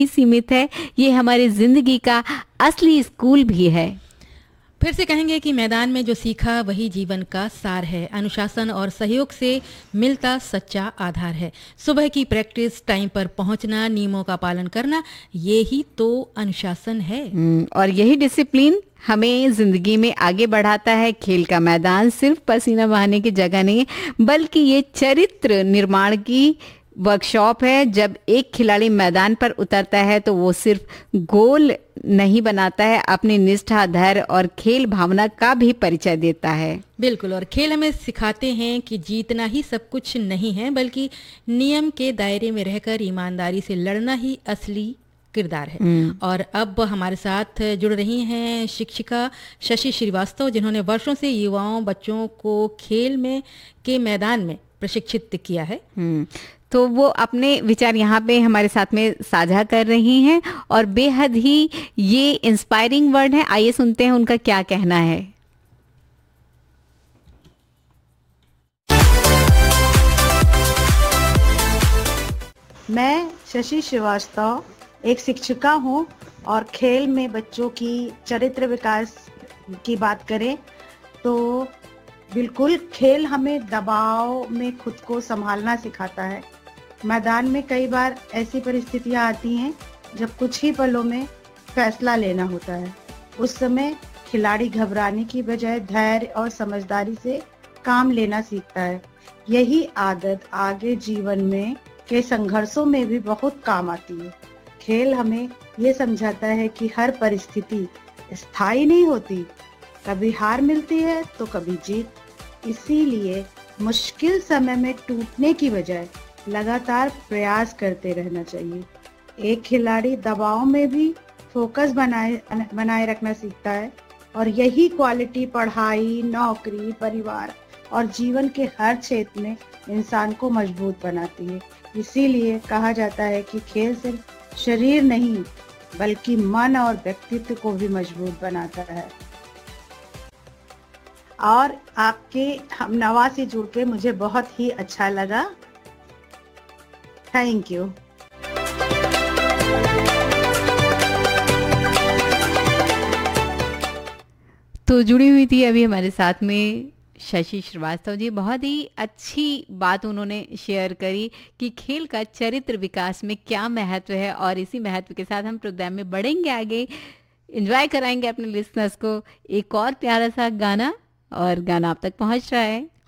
सीमित है, ये हमारी जिंदगी का असली स्कूल भी है। फिर से कहेंगे कि मैदान में जो सीखा वही जीवन का सार है, अनुशासन और सहयोग से मिलता सच्चा आधार है। सुबह की प्रैक्टिस, टाइम पर पहुंचना, नियमों का पालन करना, ये ही तो अनुशासन है। और यही डिसिप्लिन हमें जिंदगी में आगे बढ़ाता है। खेल का मैदान सिर्फ पसीना बहाने की जगह नहीं है, बल्कि ये चरित्र निर्माण की वर्कशॉप है। जब एक खिलाड़ी मैदान पर उतरता है तो वो सिर्फ गोल नहीं बनाता है, अपनी निष्ठा, धैर्य और खेल भावना का भी परिचय देता है। बिल्कुल, और खेल हमें सिखाते हैं कि जीतना ही सब कुछ नहीं है, बल्कि नियम के दायरे में रहकर ईमानदारी से लड़ना ही असली किरदार है। और अब हमारे साथ जुड़ रही हैं शिक्षिका शशि श्रीवास्तव, जिन्होंने वर्षों से युवाओं, बच्चों को खेल में के मैदान में प्रशिक्षित किया है। तो वो अपने विचार यहाँ पे हमारे साथ में साझा कर रही हैं और बेहद ही ये इंस्पायरिंग वर्ड है। आइए सुनते हैं उनका क्या कहना है। मैं शशि श्रीवास्तव एक शिक्षिका हूँ और खेल में बच्चों की चरित्र विकास की बात करें तो बिल्कुल खेल हमें दबाव में खुद को संभालना सिखाता है। मैदान में कई बार ऐसी परिस्थितियां आती हैं जब कुछ ही पलों में फैसला लेना होता है। उस समय खिलाड़ी घबराने की बजाय धैर्य और समझदारी से काम लेना सीखता है। यही आदत आगे जीवन में के संघर्षों में भी बहुत काम आती है। खेल हमें ये समझाता है कि हर परिस्थिति स्थायी नहीं होती, कभी हार मिलती है तो कभी जीत। इसीलिए मुश्किल समय में टूटने की बजाय लगातार प्रयास करते रहना चाहिए। एक खिलाड़ी दबाव में भी फोकस बनाए रखना सीखता है और यही क्वालिटी पढ़ाई, नौकरी, परिवार और जीवन के हर क्षेत्र में इंसान को मजबूत बनाती है। इसीलिए कहा जाता है कि खेल सिर्फ शरीर नहीं बल्कि मन और व्यक्तित्व को भी मजबूत बनाता है। और आपके हमनवा से जुड़ के मुझे बहुत ही अच्छा लगा। Thank you. तो जुड़ी हुई थी अभी हमारे साथ में शशि श्रीवास्तव जी। बहुत ही अच्छी बात उन्होंने शेयर करी कि खेल का चरित्र विकास में क्या महत्व है, और इसी महत्व के साथ हम प्रोग्राम में बढ़ेंगे आगे, एंजॉय कराएंगे अपने लिसनर्स को एक और प्यारा सा गाना, और गाना आप तक पहुंच रहा है